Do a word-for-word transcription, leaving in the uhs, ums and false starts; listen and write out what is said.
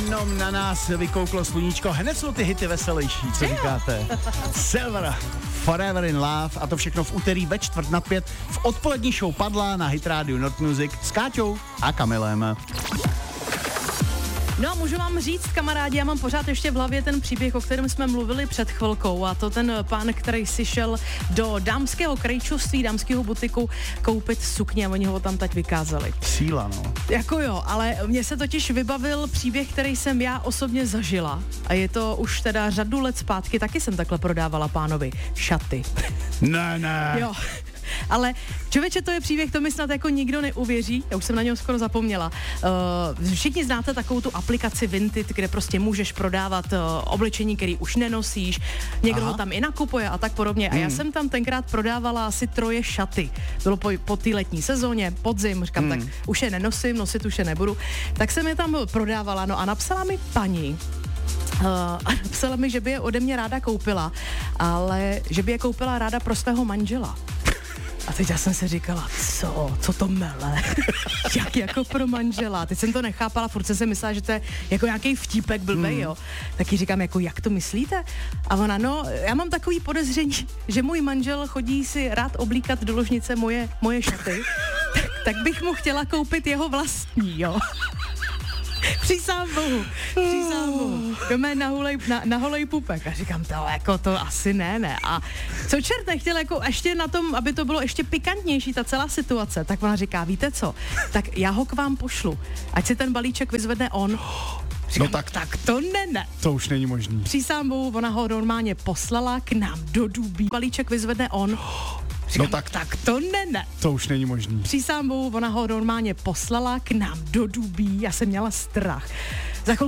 Jenom na nás vykouklo sluníčko, hned jsou ty hity veselější, co říkáte? Silver, Forever in Love a to všechno v úterý ve čtvrt na pět v odpolední show Padla na Hit Radio Not Music s Káťou a Kamilem. No a můžu vám říct, kamarádi, já mám pořád ještě v hlavě ten příběh, o kterém jsme mluvili před chvilkou, a to ten pán, který si šel do dámského krejčovství, dámského butiku koupit sukně a oni ho tam teď vykázali. Síla, no. Jako jo, ale mně se totiž vybavil příběh, který jsem já osobně zažila a je to už teda řadu let zpátky, taky jsem takhle prodávala pánovi šaty. Ne, ne. Jo. Ale člověče, to je příběh, to mi snad jako nikdo neuvěří, já už jsem na něho skoro zapomněla. Uh, všichni znáte takovou tu aplikaci Vinted, kde prostě můžeš prodávat uh, oblečení, který už nenosíš, někdo Aha. ho tam i nakupuje a tak podobně. Hmm. A já jsem tam tenkrát prodávala asi troje šaty. Bylo po, po té letní sezóně, podzim, říkám, hmm. tak už je nenosím, nosit už je nebudu. Tak jsem je tam prodávala, no a napsala mi paní, Uh, a napsala mi, že by je ode mě ráda koupila, ale že by je koupila ráda pro svého manžela. A teď já jsem si říkala, co, co to mele, jak jako pro manžela. Teď jsem to nechápala, furt jsem si myslela, že to je jako nějaký vtípek blbej, mm. jo. Tak jí říkám, jako jak to myslíte? A ona, no, já mám takový podezření, že můj manžel chodí si rád oblíkat do ložnice moje, moje šaty, tak, tak bych mu chtěla koupit jeho vlastní, jo. Přísám bohu, přísám bohu. Doma na, hulej, na, na holej pupek. A říkám, to jako to asi ne, ne. A co čert nechtěl, jako ještě na tom, aby to bylo ještě pikantnější, ta celá situace, tak ona říká, víte co, tak já ho k vám pošlu. Ať si ten balíček vyzvedne on. Říkám, no tak, tak to ne, ne. To už není možný. Přísám bohu, ona ho normálně poslala k nám do Dubí. Balíček vyzvedne on. Říkám, no tak, tak to ne, ne. To už není možný. Přísám bohu, ona ho normálně poslala k nám do Dubí, já jsem měla strach.